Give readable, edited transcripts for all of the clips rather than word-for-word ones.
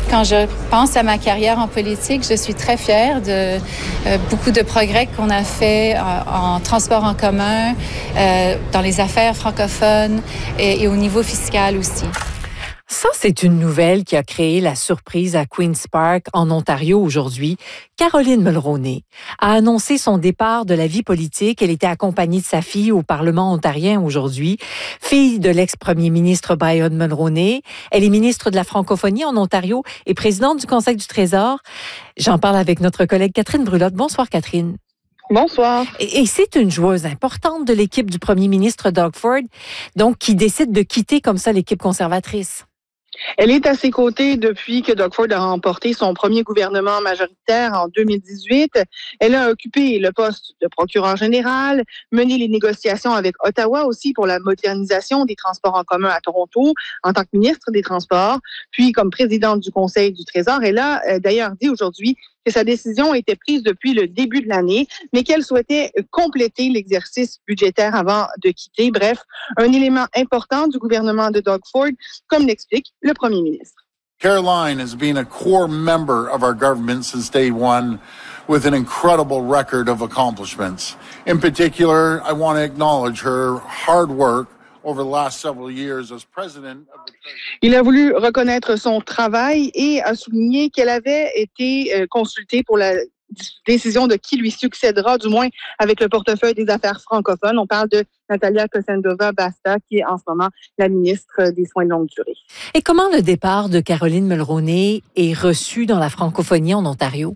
Quand je pense à ma carrière en politique, je suis très fière de beaucoup de progrès qu'on a fait en transport en commun, dans les affaires francophones et au niveau fiscal aussi. Ça, c'est une nouvelle qui a créé la surprise à Queen's Park, en Ontario, aujourd'hui. Caroline Mulroney a annoncé son départ de la vie politique. Elle était accompagnée de sa fille au Parlement ontarien aujourd'hui. Fille de l'ex-premier ministre Brian Mulroney. Elle est ministre de la francophonie en Ontario et présidente du Conseil du Trésor. J'en parle avec notre collègue Catherine Brulotte. Bonsoir, Catherine. Bonsoir. Et c'est une joueuse importante de l'équipe du premier ministre Doug Ford, donc qui décide de quitter comme ça l'équipe conservatrice. Elle est à ses côtés depuis que Doug Ford a remporté son premier gouvernement majoritaire en 2018. Elle a occupé le poste de procureur général, mené les négociations avec Ottawa aussi pour la modernisation des transports en commun à Toronto en tant que ministre des Transports, puis comme présidente du Conseil du Trésor. Elle a d'ailleurs dit aujourd'hui que sa décision était prise depuis le début de l'année, mais qu'elle souhaitait compléter l'exercice budgétaire avant de quitter. Bref, un élément important du gouvernement de Doug Ford, comme l'explique le premier ministre. Caroline has been a core member of our government since day one with an incredible record of accomplishments. In particular, I want to acknowledge her hard work over the last several years as president of the Il a voulu reconnaître son travail et a souligné qu'elle avait été consultée pour la décision de qui lui succédera, du moins avec le portefeuille des affaires francophones. On parle de Natalia Kossendova-Basta, qui est en ce moment la ministre des Soins de longue durée. Et comment le départ de Caroline Mulroney est reçu dans la francophonie en Ontario?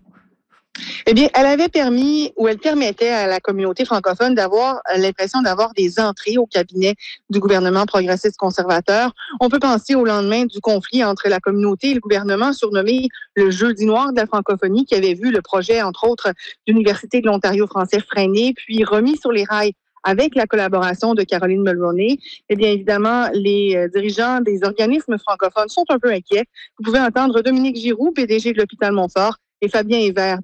Eh bien, elle permettait à la communauté francophone d'avoir l'impression d'avoir des entrées au cabinet du gouvernement progressiste conservateur. On peut penser au lendemain du conflit entre la communauté et le gouvernement, surnommé le Jeudi noir de la francophonie, qui avait vu le projet, entre autres, d'Université de l'Ontario français freiné, puis remis sur les rails avec la collaboration de Caroline Mulroney. Eh bien, évidemment, les dirigeants des organismes francophones sont un peu inquiets. Vous pouvez entendre Dominique Giroux, PDG de l'hôpital Montfort, et Fabien Hébert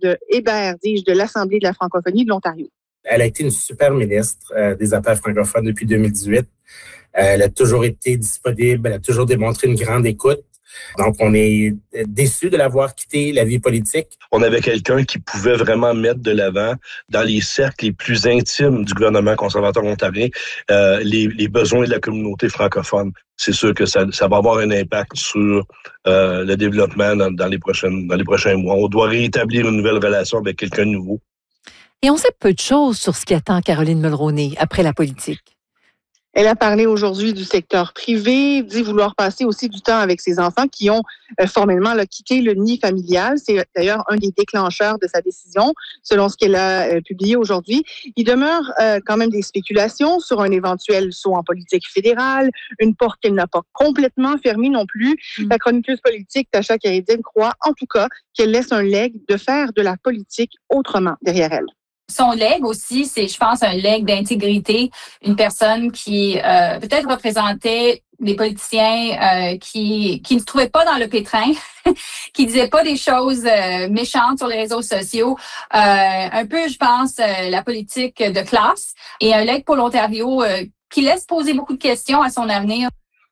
de l'Assemblée de la francophonie de l'Ontario. Elle a été une super ministre des Affaires francophones depuis 2018. Elle a toujours été disponible, elle a toujours démontré une grande écoute. Donc, on est déçus de l'avoir quitté la vie politique. On avait quelqu'un qui pouvait vraiment mettre de l'avant dans les cercles les plus intimes du gouvernement conservateur ontarien les besoins de la communauté francophone. C'est sûr que ça va avoir un impact sur le développement dans les prochains mois. On doit rétablir une nouvelle relation avec quelqu'un de nouveau. Et on sait peu de choses sur ce qui attend Caroline Mulroney après la politique. Elle a parlé aujourd'hui du secteur privé, dit vouloir passer aussi du temps avec ses enfants qui ont formellement quitté le nid familial. C'est d'ailleurs un des déclencheurs de sa décision, selon ce qu'elle a publié aujourd'hui. Il demeure quand même des spéculations sur un éventuel saut en politique fédérale, une porte qu'elle n'a pas complètement fermée non plus. La chroniqueuse politique Tasha Keredine croit en tout cas qu'elle laisse un legs de faire de la politique autrement derrière elle. Son legs aussi, c'est, je pense, un legs d'intégrité, une personne qui peut-être représentait les politiciens qui ne se trouvaient pas dans le pétrin, qui disaient pas des choses méchantes sur les réseaux sociaux, un peu, je pense, la politique de classe, et un legs pour l'Ontario qui laisse poser beaucoup de questions à son avenir.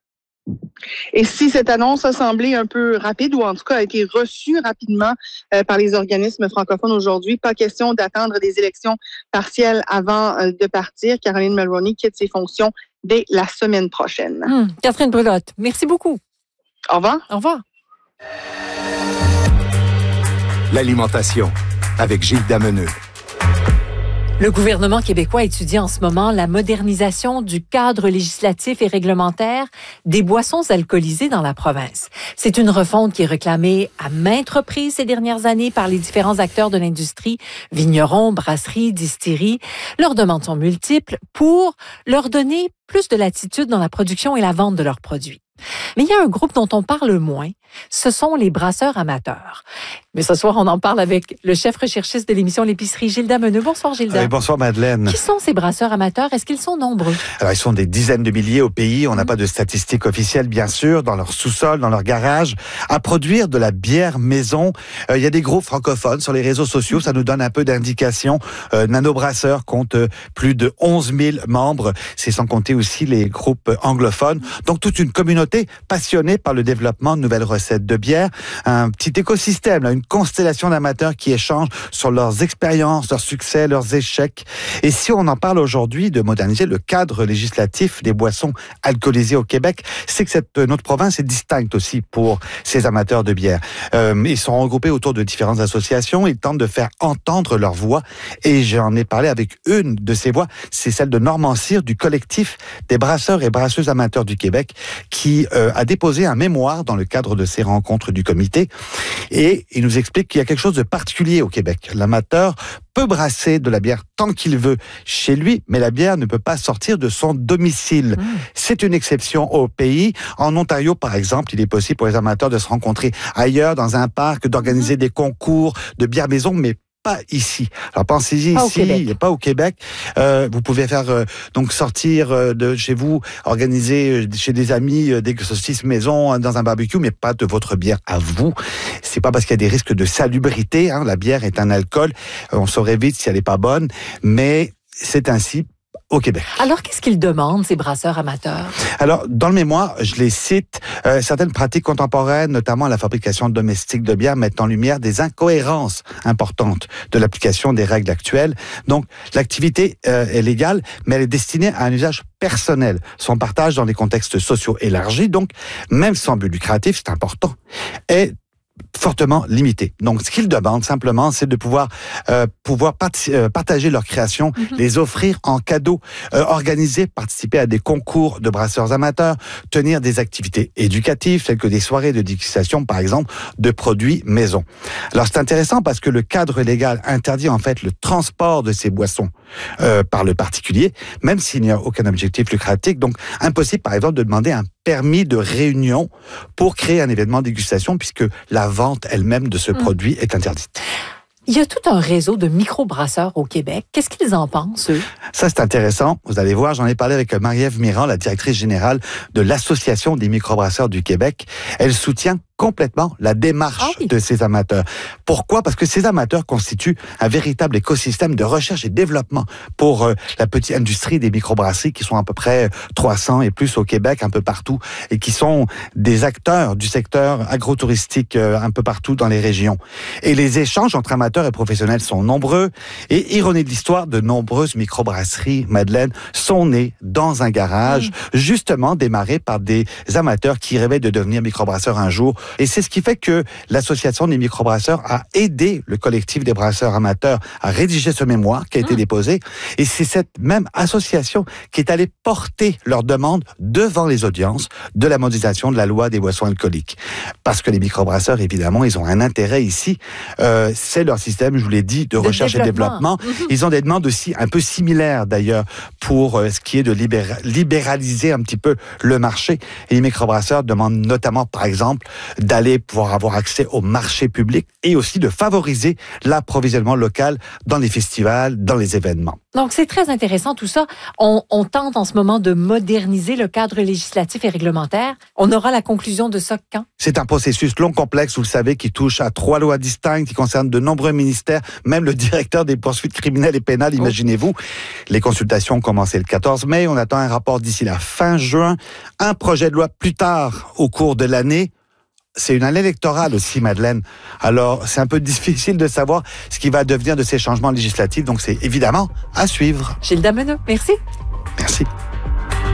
Et si cette annonce a semblé un peu rapide, ou en tout cas a été reçue rapidement par les organismes francophones aujourd'hui, pas question d'attendre des élections partielles avant de partir. Caroline Mulroney quitte ses fonctions dès la semaine prochaine. Catherine Brulotte, merci beaucoup. Au revoir. Au revoir. L'alimentation, avec Gilles Dameneux. Le gouvernement québécois étudie en ce moment la modernisation du cadre législatif et réglementaire des boissons alcoolisées dans la province. C'est une refonte qui est réclamée à maintes reprises ces dernières années par les différents acteurs de l'industrie, vignerons, brasseries, distilleries. Leurs demandes sont multiples pour leur donner plus de latitude dans la production et la vente de leurs produits. Mais il y a un groupe dont on parle moins, ce sont les brasseurs amateurs. Mais ce soir, on en parle avec le chef recherchiste de l'émission L'Épicerie, Gilles Dameneux. Bonsoir, Gilles. Bonsoir, Madeleine. Qui sont ces brasseurs amateurs? Est-ce qu'ils sont nombreux? Alors, ils sont des dizaines de milliers au pays. On n'a pas de statistiques officielles, bien sûr, dans leur sous-sol, dans leur garage. garage à produire de la bière maison. Il y a des groupes francophones sur les réseaux sociaux, ça nous donne un peu d'indication. Nano Brasseur compte plus de 11 000 membres, c'est sans compter aussi les groupes anglophones. Donc toute une communauté passionnée par le développement de nouvelles recettes de bière. Un petit écosystème, là, une constellation d'amateurs qui échangent sur leurs expériences, leurs succès, leurs échecs. Et si on en parle aujourd'hui de moderniser le cadre législatif des boissons alcoolisées au Québec, c'est que notre province est distincte aussi pour ces amateurs de bière. Ils sont regroupés autour de différentes associations, ils tentent de faire entendre leur voix et j'en ai parlé avec une de ces voix, c'est celle de Normand Cyr du collectif des brasseurs et brasseuses amateurs du Québec qui a déposé un mémoire dans le cadre de ces rencontres du comité et il nous explique qu'il y a quelque chose de particulier au Québec. L'amateur peut brasser de la bière tant qu'il veut chez lui, mais la bière ne peut pas sortir de son domicile. C'est une exception au pays. En Ontario, par exemple, il est possible pour les amateurs de se rencontrer ailleurs, dans un parc, d'organiser des concours de bière maison, mais pas ici. Alors pensez-y ici, pas au Québec. Vous pouvez faire donc sortir de chez vous, organiser chez des amis des saucisses maison dans un barbecue, mais pas de votre bière à vous. C'est pas parce qu'il y a des risques de salubrité. Hein, la bière est un alcool. On saurait vite si elle est pas bonne, mais c'est ainsi au Québec. Alors, qu'est-ce qu'ils demandent, ces brasseurs amateurs? Alors, dans le mémoire, je les cite, certaines pratiques contemporaines, notamment la fabrication domestique de bière, mettent en lumière des incohérences importantes de l'application des règles actuelles. Donc, l'activité est légale, mais elle est destinée à un usage personnel. Son partage dans des contextes sociaux élargis, donc, même sans but lucratif, c'est important, est fortement limité. Donc, ce qu'ils demandent simplement, c'est de pouvoir partager leurs créations, les offrir en cadeau, organiser, participer à des concours de brasseurs amateurs, tenir des activités éducatives, telles que des soirées de dégustation, par exemple, de produits maison. Alors, c'est intéressant parce que le cadre légal interdit en fait le transport de ces boissons par le particulier, même s'il n'y a aucun objectif lucratif. Donc, impossible, par exemple, de demander un permis de réunion pour créer un événement de dégustation, puisque la vente elle-même de ce produit est interdite. Il y a tout un réseau de microbrasseurs au Québec. Qu'est-ce qu'ils en pensent, eux? Ça, c'est intéressant. Vous allez voir, j'en ai parlé avec Marie-Ève Mirand, la directrice générale de l'Association des microbrasseurs du Québec. Elle soutient complètement la démarche de ces amateurs. Pourquoi? Parce que ces amateurs constituent un véritable écosystème de recherche et développement pour la petite industrie des microbrasseries qui sont à peu près 300 et plus au Québec, un peu partout, et qui sont des acteurs du secteur agro-touristique un peu partout dans les régions. Et les échanges entre amateurs et professionnels sont nombreux. Et ironie de l'histoire, de nombreuses microbrasseries, Madeleine, sont nées dans un garage, justement démarrées par des amateurs qui rêvaient de devenir microbrasseurs un jour. Et c'est ce qui fait que l'Association des microbrasseurs a aidé le collectif des brasseurs amateurs à rédiger ce mémoire qui a été déposé. Et c'est cette même association qui est allée porter leur demande devant les audiences de la modernisation de la loi des boissons alcooliques. Parce que les microbrasseurs, évidemment, ils ont un intérêt ici. C'est leur système, je vous l'ai dit, de recherche et développement. Ils ont des demandes aussi un peu similaires, d'ailleurs, pour ce qui est de libéraliser un petit peu le marché. Et les microbrasseurs demandent notamment, par exemple, d'aller pouvoir avoir accès au marché public et aussi de favoriser l'approvisionnement local dans les festivals, dans les événements. Donc, c'est très intéressant tout ça. On tente en ce moment de moderniser le cadre législatif et réglementaire. On aura la conclusion de ça quand? C'est un processus long, complexe, vous le savez, qui touche à 3 lois distinctes, qui concernent de nombreux ministères, même le directeur des poursuites criminelles et pénales, imaginez-vous. Les consultations ont commencé le 14 mai. On attend un rapport d'ici la fin juin. Un projet de loi plus tard au cours de l'année. C'est une année électorale aussi, Madeleine. Alors, c'est un peu difficile de savoir ce qui va devenir de ces changements législatifs. Donc, c'est évidemment à suivre. Gilles Dameneux, merci. Merci.